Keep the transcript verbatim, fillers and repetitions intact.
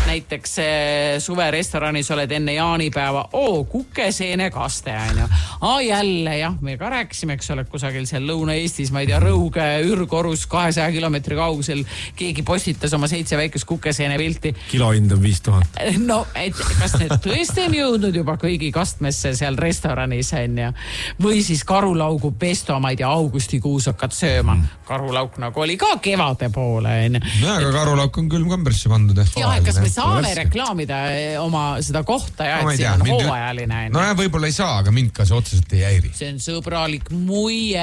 näiteks suverestoranis oled enne jaanipäeva, oo, kukeseene kaste, on ju. Aa, jälle, jah, me ka rääkisime, eks ole, kusagil seal Lõuna-Eestis, ma ei tea, Rõuge, Ürgorus, kahesaja kilomeetri kaugusel, keegi postitas oma seitse väikest kukeseene pilti. Kilohind on viis tuhat. No, et kas need tõesti on jõudnud juba kõigi kastmesse seal restoranis, on ju? Või siis karulaugu pesto, ma ei tea, augustikuus hakkad sööma. Karulauk nagu oli ka kevade poole, on ju. No, aga karulauk on külm kambrisse pandud. Ja, kas me saame reklaamida oma seda kohta ja et see on hooajaline? No, võib-olla ei saa, aga mind ka see otseselt ei häiri. See on sõbralik muie.